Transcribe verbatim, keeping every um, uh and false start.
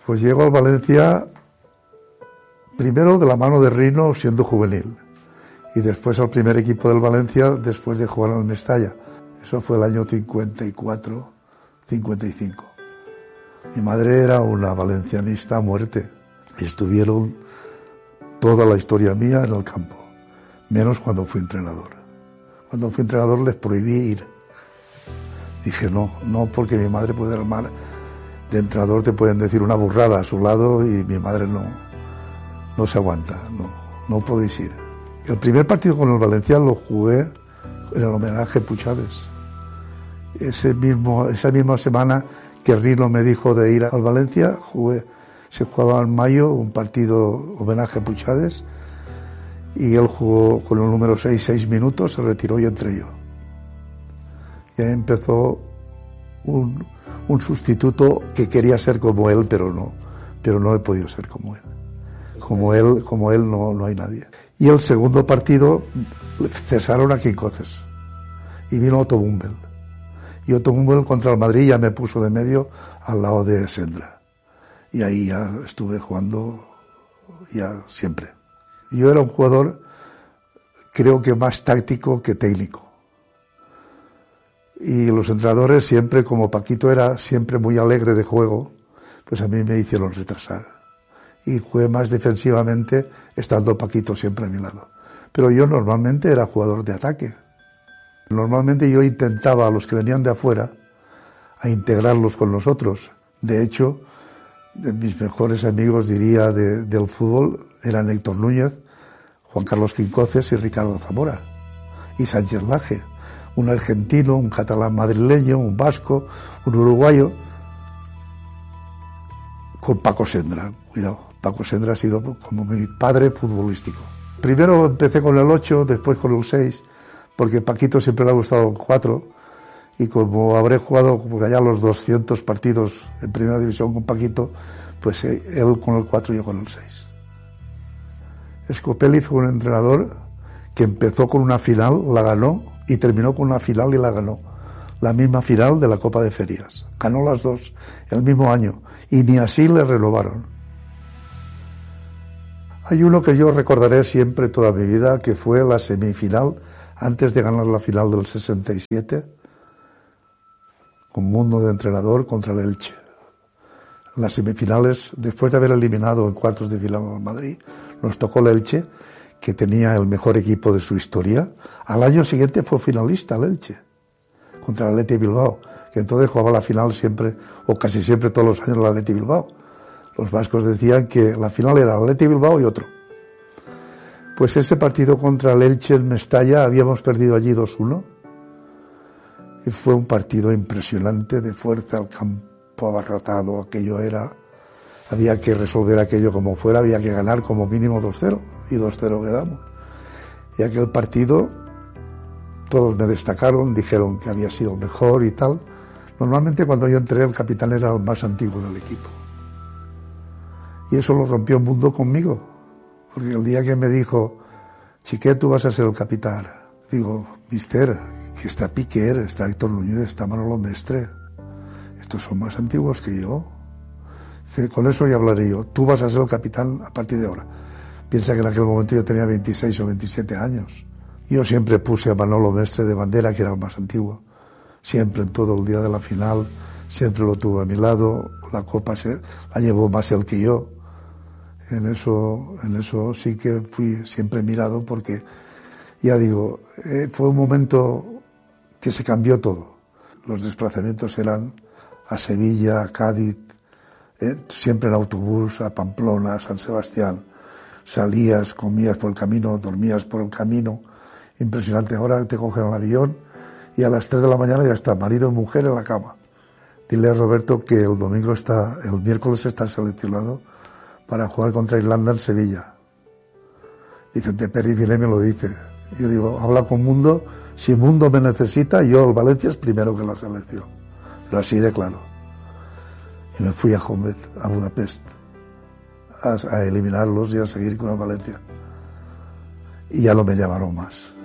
Pues llego al Valencia primero de la mano de Rino siendo juvenil y después al primer equipo del Valencia después de jugar en el Mestalla. Eso fue el año cincuenta y cuatro, cincuenta y cinco. Mi madre era una valencianista a muerte y estuvieron toda la historia mía en el campo, menos cuando fui entrenador. Cuando fui entrenador les prohibí ir. Dije no, no porque mi madre puede armar. De entrenador te pueden decir una burrada a su lado y mi madre no, no se aguanta, no, no podéis ir. El primer partido con el Valencia lo jugué en el homenaje a Puchades. Ese mismo, esa misma semana que Rino me dijo de ir al Valencia, jugué, se jugaba en mayo un partido homenaje a Puchades y él jugó con el número seis, seis minutos, se retiró y entré yo. Y ahí empezó un... un sustituto que quería ser como él, pero no, pero no he podido ser como él. Como él, como él no, no hay nadie. Y el segundo partido cesaron a Quincoces y vino Otto Bumbel. Y Otto Bumbel contra el Madrid ya me puso de medio al lado de Sendra. Y ahí ya estuve jugando ya siempre. Yo era un jugador, creo que más táctico que técnico. Y los entrenadores siempre, como Paquito era siempre muy alegre de juego, pues a mí me hicieron retrasar. Y jugué más defensivamente estando Paquito siempre a mi lado. Pero yo normalmente era jugador de ataque. Normalmente yo intentaba a los que venían de afuera a integrarlos con nosotros. De hecho, de mis mejores amigos, diría, de, del fútbol eran Héctor Núñez, Juan Carlos Quincoces y Ricardo Zamora. Y Sánchez Laje. Un argentino, un catalán madrileño, un vasco, un uruguayo, con Paco Sendra. Cuidado, Paco Sendra ha sido como mi padre futbolístico. Primero empecé con el ocho, después con el seis, porque Paquito siempre le ha gustado el cuatro, y como habré jugado por allá los doscientos partidos en primera división con Paquito, pues él con el cuatro y yo con el seis. Scopelli fue un entrenador que empezó con una final, la ganó, y terminó con una final y la ganó. La misma final de la Copa de Ferias. Ganó las dos el mismo año y ni así le renovaron. Hay uno que yo recordaré siempre toda mi vida, que fue la semifinal antes de ganar la final del sesenta y siete, con Mundo de entrenador contra el Elche. En las semifinales, después de haber eliminado en cuartos de final al Madrid, nos tocó el Elche, que tenía el mejor equipo de su historia. Al año siguiente fue finalista el Elche, contra el Athletic Bilbao, que entonces jugaba la final siempre, o casi siempre todos los años, el Athletic Bilbao. Los vascos decían que la final era el Athletic Bilbao y otro. Pues ese partido contra el Elche en Mestalla habíamos perdido allí dos uno. Y fue un partido impresionante, de fuerza, el campo abarrotado, aquello era... Había que resolver aquello como fuera, había que ganar como mínimo dos cero, y dos cero quedamos. Y aquel partido, todos me destacaron, dijeron que había sido mejor y tal. Normalmente cuando yo entré, el capitán era el más antiguo del equipo. Y eso lo rompió el mundo conmigo, porque el día que me dijo, Chiquet, tú vas a ser el capitán, digo, mister, que está Piquer, está Héctor Núñez, está Manolo Mestre, estos son más antiguos que yo. Con eso ya hablaré yo. Tú vas a ser el capitán a partir de ahora. Piensa que en aquel momento yo tenía veintiséis o veintisiete años. Yo siempre puse a Manolo Mestre de bandera, que era el más antiguo. Siempre, en todo el día de la final, siempre lo tuve a mi lado. La copa se, la llevó más él que yo. En eso, en eso sí que fui siempre mirado, porque, ya digo, eh, fue un momento que se cambió todo. Los desplazamientos eran a Sevilla, a Cádiz, Eh, siempre en autobús, a Pamplona, a San Sebastián. Salías, comías por el camino, dormías por el camino. Impresionante. Ahora te cogen el avión y a las tres de la mañana ya está, marido y mujer en la cama. Dile a Roberto que el domingo está, el miércoles está seleccionado para jugar contra Irlanda en Sevilla. Vicente Pérez Vilé me lo dice. Yo digo, habla con Mundo, si Mundo me necesita, yo el Valencia es primero que la selección. Pero así de claro. Y me fui a Homet, a Budapest, a, a eliminarlos y a seguir con el Valencia. Y ya no me llamaron más.